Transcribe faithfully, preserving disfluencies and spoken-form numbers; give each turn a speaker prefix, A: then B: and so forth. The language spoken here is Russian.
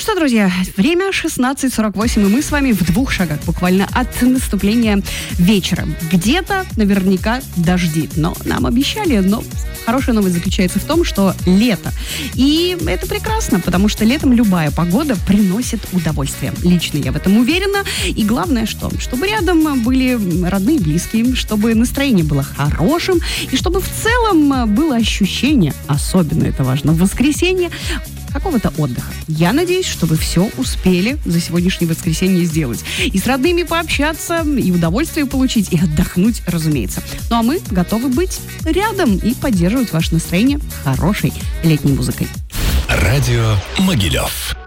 A: что, друзья, время шестнадцать сорок восемь, и мы с вами в двух шагах буквально от наступления вечера. Где-то наверняка дожди, но нам обещали, но хорошая новость заключается в том, что лето. И это прекрасно, потому что летом любая погода приносит удовольствие. Лично я в этом уверена. И главное, что? Чтобы рядом были родные и близкие, чтобы настроение было хорошим, и чтобы в целом было ощущение, особенно это важно, в воскресенье, какого-то отдыха. Я надеюсь, что вы все успели за сегодняшнее воскресенье сделать. И с родными пообщаться, и удовольствие получить, и отдохнуть, разумеется. Ну а мы готовы быть рядом и поддерживать ваше настроение хорошей летней музыкой.
B: Радио Могилев.